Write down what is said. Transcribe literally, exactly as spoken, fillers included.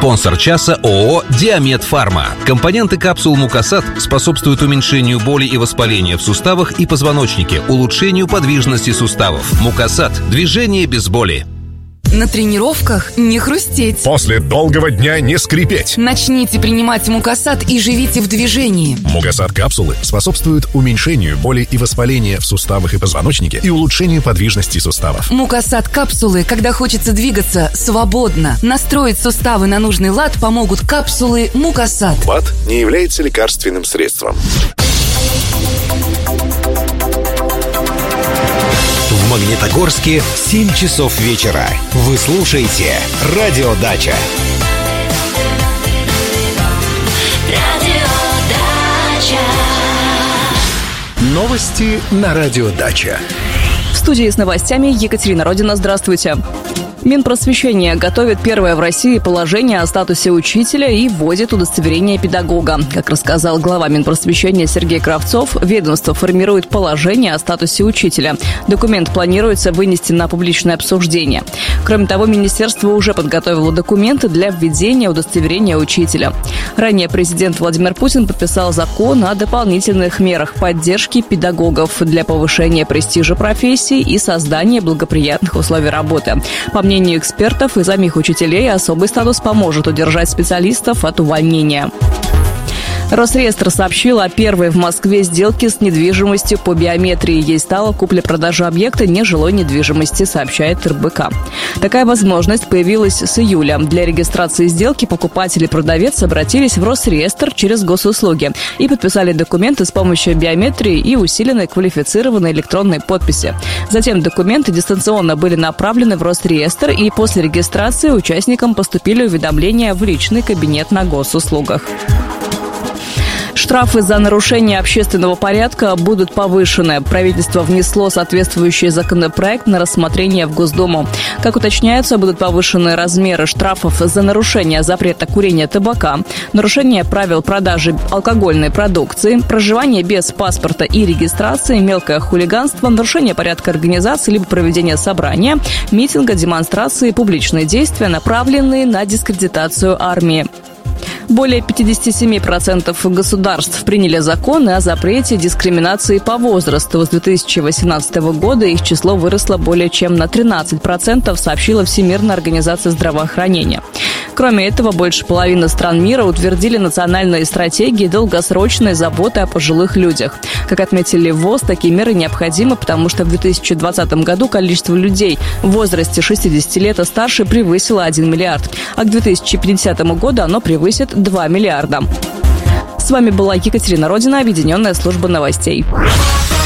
Спонсор часа ООО «Диамед Фарма». Компоненты капсул Мукасат способствуют уменьшению боли и воспаления в суставах и позвоночнике, улучшению подвижности суставов. Мукасат – движение без боли. На тренировках не хрустеть. После долгого дня не скрипеть. Начните принимать Мукасат и живите в движении. Мукасат капсулы способствуют уменьшению боли и воспаления в суставах и позвоночнике и улучшению подвижности суставов. Мукасат капсулы, когда хочется двигаться свободно. Настроить суставы на нужный лад помогут капсулы Мукасат. ВАТ не является лекарственным средством. В Магнитогорске семь часов вечера. Вы слушаете Радио Дача. Радио Дача. Новости на Радио Дача. В студии с новостями Екатерина Родина. Здравствуйте. Минпросвещение готовит первое в России положение о статусе учителя и вводит удостоверение педагога. Как рассказал глава Минпросвещения Сергей Кравцов, ведомство формирует положение о статусе учителя. Документ планируется вынести на публичное обсуждение. Кроме того, министерство уже подготовило документы для введения удостоверения учителя. Ранее президент Владимир Путин подписал закон о дополнительных мерах поддержки педагогов для повышения престижа профессии и создания благоприятных условий работы. По мнению По мнению экспертов и самих учителей, особый статус поможет удержать специалистов от увольнения. Росреестр сообщил о первой в Москве сделке с недвижимостью по биометрии. Ей стала купля-продажа объекта нежилой недвижимости, сообщает эр бэ ка. Такая возможность появилась с июля. Для регистрации сделки покупатель и продавец обратились в Росреестр через госуслуги и подписали документы с помощью биометрии и усиленной квалифицированной электронной подписи. Затем документы дистанционно были направлены в Росреестр, и после регистрации участникам поступили уведомления в личный кабинет на госуслугах. Штрафы за нарушение общественного порядка будут повышены. Правительство внесло соответствующий законопроект на рассмотрение в Госдуму. Как уточняется, будут повышены размеры штрафов за нарушение запрета курения табака, нарушение правил продажи алкогольной продукции, проживание без паспорта и регистрации, мелкое хулиганство, нарушение порядка организации либо проведения собрания, митинга, демонстрации, публичные действия, направленные на дискредитацию армии. Более пятьдесят семь процентов государств приняли законы о запрете дискриминации по возрасту. С две тысячи восемнадцатого года их число выросло более чем на тринадцать процентов, сообщила Всемирная организация здравоохранения. Кроме этого, больше половины стран мира утвердили национальные стратегии долгосрочной заботы о пожилых людях. Как отметили в ВОЗ, такие меры необходимы, потому что в две тысячи двадцатом году количество людей в возрасте шестидесяти лет и старше превысило один миллиард, а к две тысячи пятидесятому году оно превысит два миллиарда. С вами была Екатерина Родина, Объединенная служба новостей.